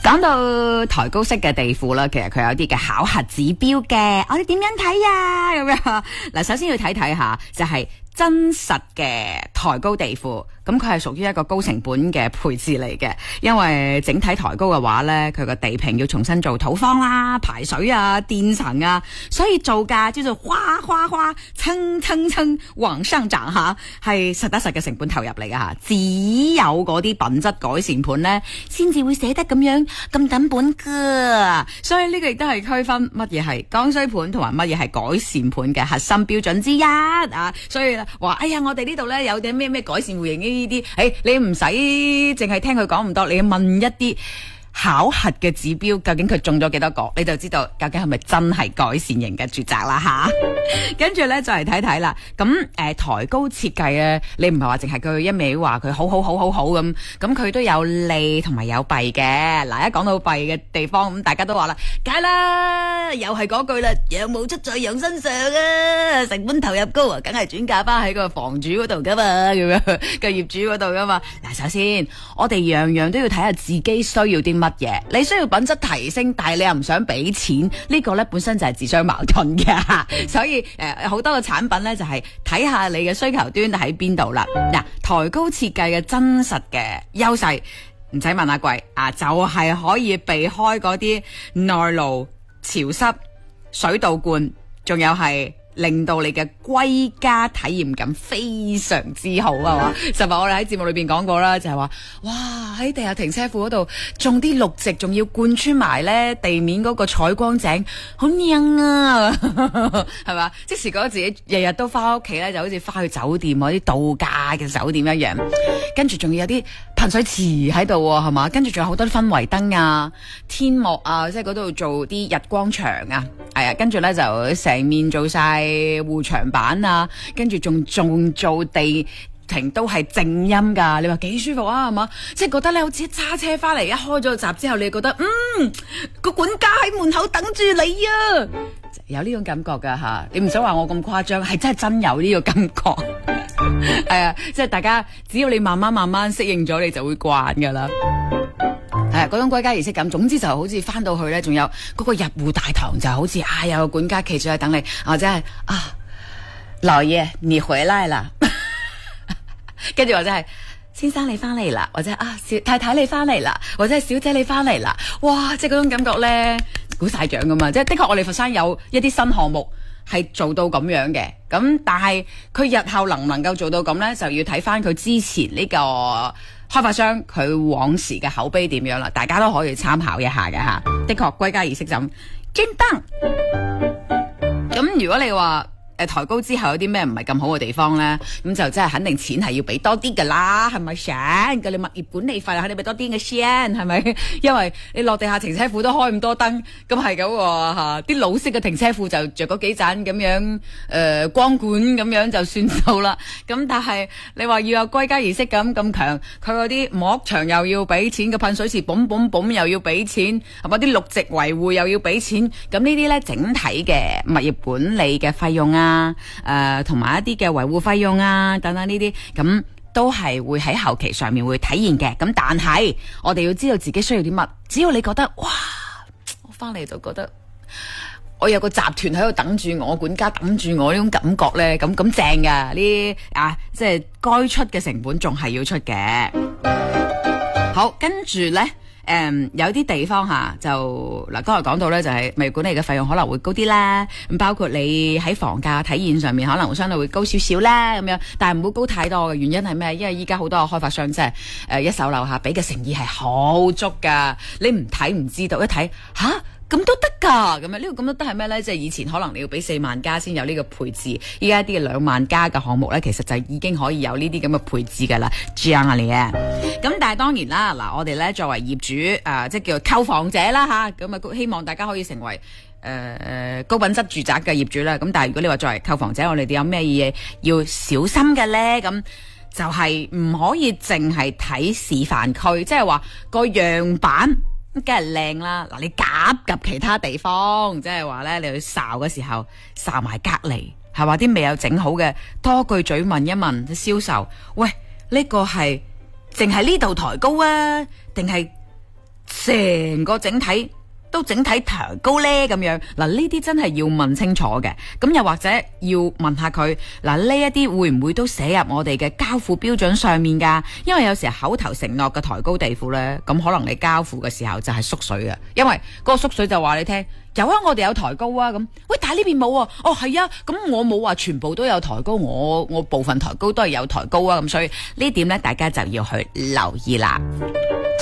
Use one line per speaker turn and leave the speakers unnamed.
講到抬高式嘅地庫啦，其實佢有啲嘅考核指標嘅，我哋點樣睇啊？咁樣嗱，首先要睇下就係真實嘅抬高地庫，咁佢係屬於一個高成本嘅配置嚟嘅，因為整體抬高嘅話呢，佢個地坪要重新做土方啦、排水啊、墊層啊，所以造價叫做嘩蹭往上漲吓，係實打實嘅成本投入嚟㗎吓，只有嗰啲品質改善盤呢，先至會捨得咁樣咁等本㗎，所以呢個亦都係區分乜嘢係剛需盤同埋乜嘢係改善盤嘅核心標準之一啊，所以話哎呀，我哋呢度咧有啲咩改善戶型呢啲，你唔使淨係聽佢講咁多，你要問一啲考核嘅指標，究竟佢中咗幾多個，你就知道究竟係咪真係改善型嘅住宅啦吓。跟住咧就嚟睇啦，咁抬高設計咧，你唔係話淨係佢一味話佢好咁佢都有利同埋有弊嘅。嗱，一講到弊嘅地方，咁大家都話啦，梗係啦，又係嗰句啦，羊毛出在羊身上啊，成本投入高啊，梗係轉嫁翻喺個房主嗰度噶嘛，咁樣個業主嗰度噶嘛。嗱，首先我哋樣樣都要睇下自己需要啲乜嘢，你需要品質提升，但係你又唔想俾錢，呢個咧本身就係自相矛盾嘅，所以好多嘅產品咧就係睇下你嘅需求端喺邊度啦。嗱，抬高設計嘅真實嘅優勢，唔使問阿貴啊，就係可以避開嗰啲內澇、潮濕、水倒灌，仲有係令到你嘅歸家體驗感非常之好啊嘛！尋日我哋喺節目裏邊講過啦，就係話，哇，喺地下停車庫嗰度種啲綠植，仲要貫穿埋咧地面嗰個採光井，好靚啊，係嘛？即時覺得自己日日都翻屋企咧，就好似翻去酒店嗰啲度假嘅酒店一樣。跟住仲要有啲噴水池喺度喎，係嘛？跟住仲有好多氛圍燈啊、天幕啊，即係嗰度做啲日光牆啊，係啊，跟住咧就成面做晒護牆板啊，跟住仲做地亭都係靜音噶，你話幾舒服啊？係嘛？即係覺得咧，好似揸車翻嚟，一開咗閘之後，你覺得個管家喺門口等住你啊，有呢種感覺噶吓，你唔使話我咁誇張，係真係真有呢個感覺。係啊，即係大家只要你慢慢適應咗，你就會慣噶啦。係嗰種歸家儀式感，總之就好似翻到去咧，仲有嗰個入戶大堂就好似有個管家企住喺等你，或者係老爺你回來啦，跟住或者係先生你翻嚟啦，或者太太你翻嚟啦，或者係小姐你翻嚟啦，哇！即係嗰種感覺咧，鼓晒掌噶嘛，即係的確我哋佛山有一啲新項目係做到咁樣嘅，咁但係佢日後能唔能夠做到咁咧，就要睇翻佢之前呢個開發商佢往時嘅口碑點樣啦，大家都可以參考一下嘅吓。的確歸家儀式感專登。咁如果你話抬高之後有啲咩唔係咁好嘅地方咧，咁就真係肯定錢係要俾多啲噶啦，係咪先？咁你物業管理費肯定俾多啲嘅先，係咪？因為你落地下停車庫都開咁多燈，咁係咁吓，啲老式嘅停車庫就着嗰幾盞咁樣光管咁樣就算數啦。咁但係你話要有歸家儀式感咁強，佢嗰啲幕牆又要俾錢，個噴水池嘣又要俾錢，係咪？啲綠植維護又要俾錢，咁呢啲咧整體嘅物業管理嘅費用啊，同埋一啲嘅維護費用啊，等等呢啲，咁都係會喺後期上面會體現嘅。咁但係我哋要知道自己需要啲乜，只要你覺得哇，我翻嚟就覺得我有個集團喺度等住我，管家等住我呢種感覺咧，咁正噶呢即係該出嘅成本仲係要出嘅。好，跟住咧。有啲地方就嗱，剛才講到咧，就係物業管理嘅費用可能會高啲啦。咁包括你喺房價體驗上面可能會相對會高少少啦，咁樣，但係唔會高太多嘅原因係咩？因為依家好多開發商即係一手樓下俾嘅誠意係好足噶，你唔睇唔知道，一睇咁都得噶，咁樣呢個咁都得係咩咧？即係以前可能你要俾4萬加先有呢個配置，依家啲2萬加嘅項目咧，其實就已經可以有呢啲咁嘅配置噶啦，這樣啊你啊。咁但係當然啦，嗱我哋咧作為業主即係叫做購房者啦吓，咁啊希望大家可以成為高品質住宅嘅業主啦。咁但係如果你話作為購房者，我哋有咩嘢要小心嘅咧？咁就係唔可以淨係睇示範區，即係話個樣板。梗係靚啦，嗱你夾其他地方，即係話咧，你去哨嘅時候哨埋隔籬，係話啲未有整好嘅，多句嘴問一問銷售，喂呢個係淨係呢度抬高啊，定係成個整體都整體抬高呢？咁樣嗱，呢啲真係要問清楚嘅。咁又或者要問下佢嗱，呢一啲會唔會都寫入我哋嘅交付標準上面噶？因為有時口頭承諾嘅抬高地庫呢，咁可能你交付嘅時候就係縮水嘅，因為嗰個縮水就話你聽有啊，我哋有抬高啊，咁喂，但係呢邊冇啊，哦係啊，咁我冇話全部都有抬高，我部分抬高都係有抬高啊，咁所以呢點呢，大家就要去留意啦。